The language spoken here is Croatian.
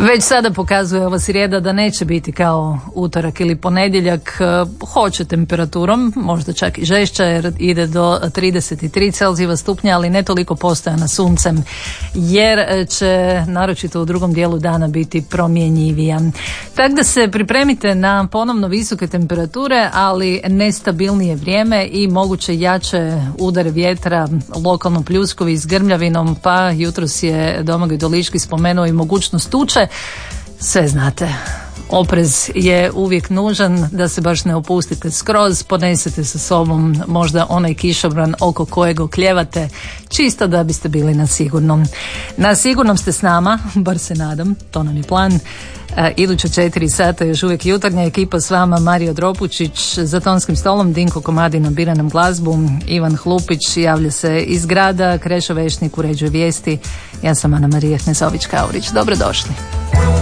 Već sada pokazuje ova srijeda da neće biti kao utorak ili ponedjeljak. Hoće temperaturom, možda čak i žešća jer ide do 33 Celzijeva stupnja, ali ne toliko postojana suncem jer će naročito u drugom dijelu dana biti promjenjivija. Tako da se pripremite na ponovno visoke temperature, ali nestabilnije vrijeme i moguće jače udare vjetra, lokalno pljuskovi s grmljavinom, pa jutros je Domagoj Doliški spomenuo i mogućnost tuče. Sve znate, oprez je uvijek nužan, da se baš ne opustite skroz, ponesete sa sobom možda onaj kišobran oko kojeg oklijevate, čisto da biste bili na sigurnom. Na sigurnom ste s nama, bar se nadam, to nam je plan. Iduća 4 sata još uvijek jutarnja ekipa s vama, Mario Dropučić, za tonskim stolom Dinko Komadina bira nam glazbu, Ivan Hlupić javlja se iz grada, Krešo Vešnik uređuje vijesti, ja sam Ana Marija Hnezović-Kaurić. Dobrodošli.